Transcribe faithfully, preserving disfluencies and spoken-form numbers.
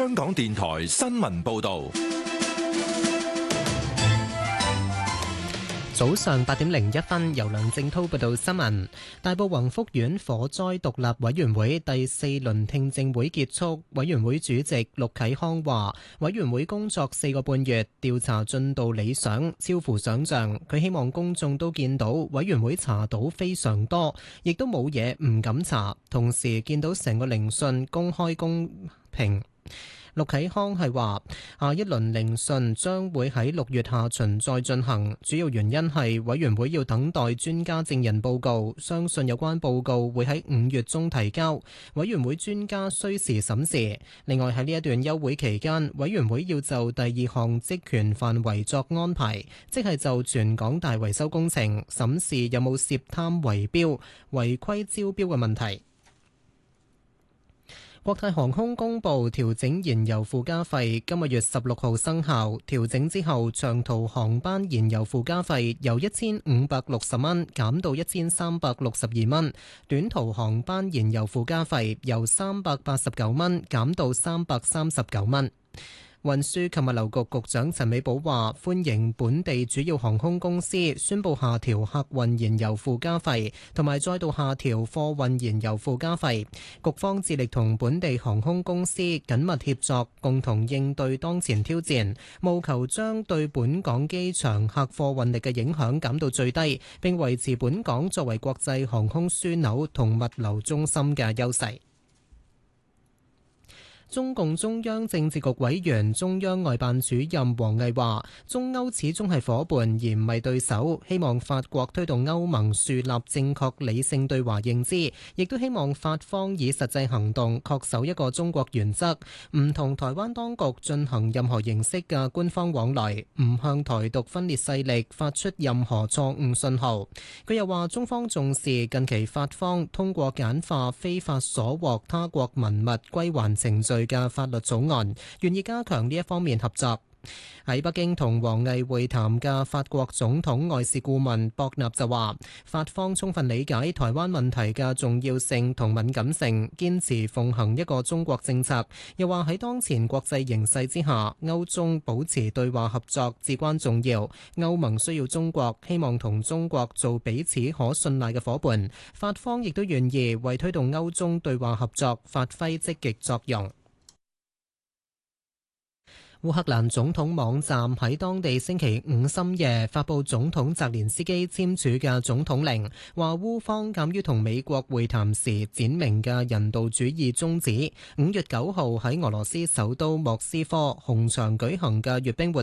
香港電台新聞報道。 早上八點零一分，由梁正滔報道新聞。大埔宏福苑火災獨立委員會第四輪聽證會結束，委員會主席陸啟康話，委員會工作四個半月，調查進度理想，超乎想象。佢希望公眾都見到委員會查到非常多，亦都冇嘢唔敢查，同時見到成個聆訊公開公平。陸啟康係話，下一輪聆訊將會喺六月下旬再進行，主要原因係委員會要等待專家證人報告，相信有關報告會喺五月中提交，委員會專家需時審視。另外喺呢一段休會期間，委員會要就第二項職權範圍作安排，即係就全港大維修工程審視有冇涉貪圍標、違規招標嘅問題。國泰航空公布調整燃油附加費，今個月十六號生效。調整之後，長途航班燃油附加費由一千五百六十蚊減到一千三百六十二蚊，短途航班燃油附加費由三百八十九蚊減到三百三十九蚊。運輸及物流局局長陳美寶話，歡迎本地主要航空公司宣布下調客運燃油附加費，同埋再度下調貨運燃油附加費。局方致力同本地航空公司緊密協作，共同應對當前挑戰，務求將對本港機場客貨運力嘅影響減到最低，並維持本港作為國際航空樞紐同物流中心嘅優勢。中共中央政治局委員、中央外辦主任王毅話，中歐始終係夥伴而唔係對手，希望法國推動歐盟樹立正確理性對華認知，亦都希望法方以實際行動恪守一個中國原則，唔同台灣當局進行任何形式嘅官方往來，唔向台獨分裂勢力發出任何錯誤信號。佢又話，中方重視近期法方通過簡化非法所獲他國文物歸還程序嘅法律草案，願意加強呢一方面合作。喺北京同王毅會談嘅法國總統外事顧問博納就話，法方充分理解台灣問題嘅重要性同敏感性，堅持奉行一個中國政策。又話喺當前國際形勢之下，歐中保持對話合作至關重要。歐盟需要中國，希望同中國做彼此可信賴嘅伙伴。法方亦都願意為推動歐中對話合作發揮積極作用。烏克蘭總統網站喺當地星期五深夜發布總統澤連斯基簽署嘅總統令，話烏方鑑於同美國會談時展明嘅人道主義宗旨，五月九號喺俄羅斯首都莫斯科紅場舉行嘅閱兵活